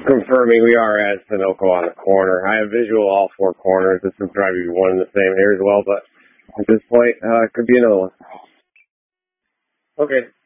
Confirming we are at Sunoco on the corner. I have visual all four corners. This would probably be one in the same here as well, but at this point, it could be another one. Okay.